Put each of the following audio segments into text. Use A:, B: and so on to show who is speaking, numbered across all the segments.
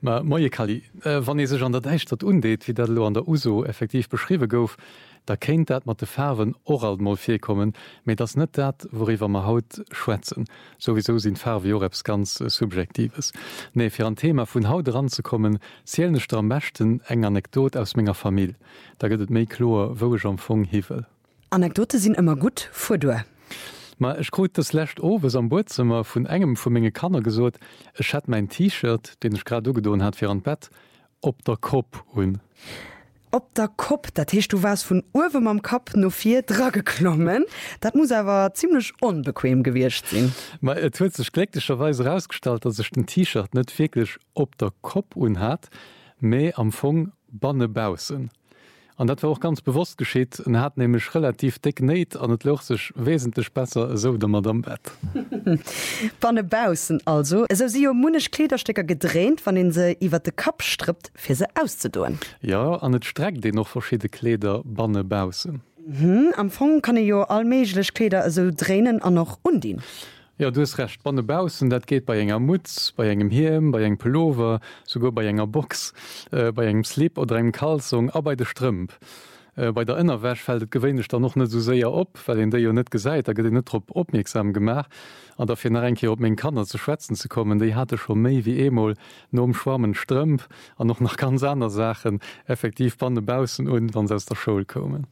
A: Moie Kali, wann e sech an der Deichstadt undeet, wie dat lo an der USO effektiv beschriwe gouf, da kenint dat mat de Farben oral mal firkommen, méi das net dat, woriwer ma haut schwätzen. Sowieso sinn Farbe Joreps ganz subjektives. Nee, fir an Thema vun Haut ranzukommen, zielelnecht am mechten eng Anekdot aus ménger Familie. Da gëtt et méi klar, woech am Fong hivel.
B: Anekdote sinn immer gut vor du.
A: Ma ech krut das lächt owes am Bootzimmer vun engem vu mége Kanner gesot, ech hat mein T-Shirt, den ich grad ugedoen hat fir an Bett, op der Kopf un.
B: Op der Kopf, dat hecht du was vun Uwem am Kap no 4 Dra geklommen, dat muss awer ziemlich unbequem gewircht sinn.
A: Ma et huet sech gleklicherweise rausgestalt, dat sech den T-Shirt net wirklich op der Kopf un hat, méi am Fong bannebausen. Und dat war auch ganz bewusst geschieht und hat nämlich relativ dick näht an het loch sich wesentlich besser so der Madame Bett.
B: Bannebausen also. So sie munisch Klederstecker gedreht, wann den se iwwer de Kap strippt, fir se auszudoen.
A: Ja, an het streckt den noch verschiedene Kleider Bannebausen.
B: Am Fong kann jo allmeiglech Kleder so drehen an noch undien.
A: Ja, du hast recht, Bannebausen, dat geht bei enger Mutz, bei engem Hirn, bei eng Pullover, sogar bei enger Box, bei engem Slip oder engem Kalsung, aber bei der Strümp. Bei der Innerwäsch fällt et gewöhnlich da noch nicht so sehr op, weil in der ja nicht gesagt, da geht nicht drauf aufmerksam gemacht. Und dafür nach ein auf meinen Kanner zu schwätzen zu kommen, die hatte schon mehr wie einmal nur um Schwammen Strümp und noch nach ganz anderen Sachen effektiv Bannebausen und wenn sie aus der Schule kommen.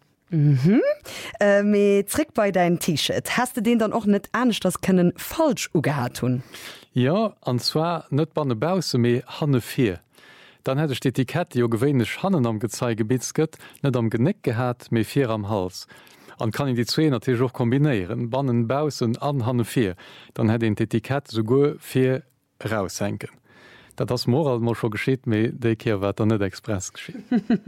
B: Trick bei dein T-Shirt. Hast du den dann auch net ernst, das können falsch ugehat tun?
A: Ja, und zwar net Bannebause mehr Hanne 4. Dann hätte ich die Etikette jo gewöhnlich Hannen am Gezeigebetsket, net am Genick gehabt, mehr 4 am Hals. Und kann ich die zwei natürlich auch kombinieren, Bannenbausen an Hanne 4. Dann hätte ich die Etikette sogar 4 raushängen. Das Moral mal schon geschieht, mir der Kehr wird dann nicht express geschehen.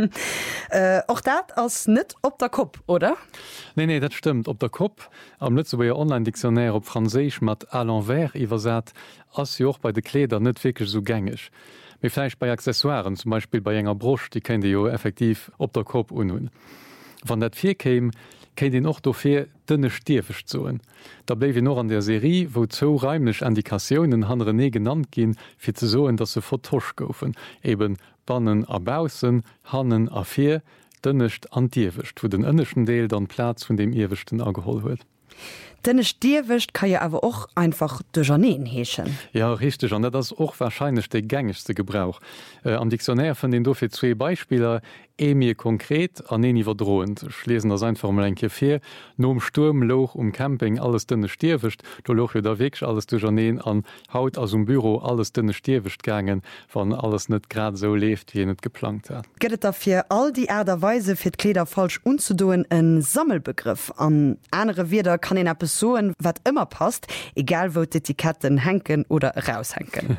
B: Auch das als nicht op der Kopf, oder?
A: Nee, das stimmt. Op der Kopf. Am Lützeburger Online-Diktionär auf Französisch mit à l'envers übersetzt, als sie auch bei den Kleidern nicht wirklich so gängig. Wie vielleicht bei Accessoires, zum Beispiel bei einer Brust, die können die ja effektiv op der Kopf unhören. Wenn das 4 käme, kennt den och dofir dënne Stierfech zoen. Da bleiwe wir noch an der Serie, wo zo reimlech Indikationen han René genannt gin, fir ze soen, dat se vertosch goufen. Eben Bannen abausen, Hannen a4, dënnecht an Dirwecht, wo den ënneschen Deel dann Platz vun dem Irwechten ageholl huet.
B: Denne Stierwicht kann ja aber auch einfach de Janeen heeschen.
A: Ja, richtig. Und das ist auch wahrscheinlich der gängigste Gebrauch. Am Diktionär von den dafür 2 Beispiele, mir konkret, an iwwer drohend. Ich lese das einfach mal ein Kefir. No Sturm, Loch, Camping, alles dünne Stierwischt. Du loch da weg, alles du Janeen an Haut aus dem Büro, alles dünne Stierwischt gegangen, wenn alles nicht gerade so lebt, wie nicht geplant hat.
B: Geht dafür all die Erderweise für die Kleider falsch unzuduen ein Sammelbegriff. An andere Wörter kann in etwas soen, was immer passt, egal wo die Etiketten hängen oder raushängen.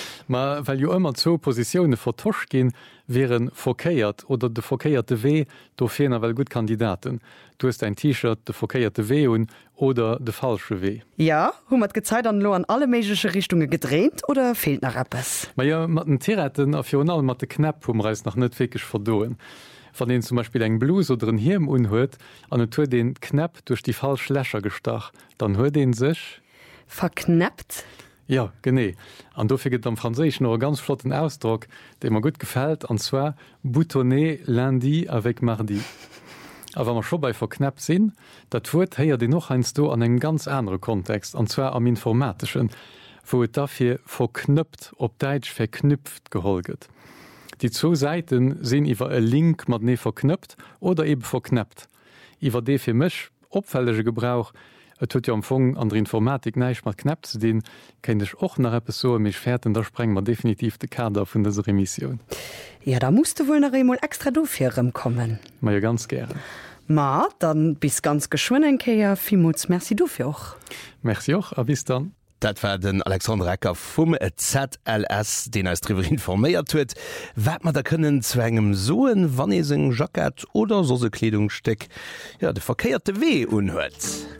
A: Ma, weil jo immer zo Positionen vertosch gehen, wären verkeiert oder de verkeierte W do fener well gut Kandidaten. Du hast ein T-Shirt, de verkeierte W oder de falsche W.
B: Ja, hat gezeigt an lo an alle méigsche Richtungen gedreht oder fehlt nach Rappes?
A: Ma ja, mat den Tierretten a Fional mat de Knapp Reis nach net wirklich verdoen. Von den zum Beispiel eng Bluse oder den Hirn unhört, an hue den Knapp durch die falsch Lächer gestach, dann hue den sich
B: verknappt.
A: Ja, gené. An dofir gët am Franzésisch noch ganz flotten Ausdruck, de mir gut gefällt, an zwar boutonné lundi avec mardi. Aber man schon bei verknappt sinn, dat huet heier de noch einst do an eng ganz andere Kontext, an zwar am informatischen, wo et dafir verknüpft op Deitsch verknüpft geholget. Die 2 Seiten sinn iwwer e Link mat nee verknüpft oder eben verknappt. Iwer de fir mech opfällige Gebrauch, et huet ja am Fong an der Informatik neich mat knapp ze den, kenn ichch och nach Episode michch fährten, da spreng man definitiv de Kader vun der Remission.
B: Ja, da musste wohl nach einmal extra dofirem kommen.
A: Ma ja ganz gerne.
B: Ma, dann bis ganz geschwonnen Keier, vielmals merci dofir auch.
A: Merci auch, a bis dann.
C: Dat war den Alexander Ecker vum ZLS, den als drüber informéiert huet, wat man da können zu engem Soen, wann seg Jackett oder so se Kleidungssteck, ja, de verkeierte W unhuet.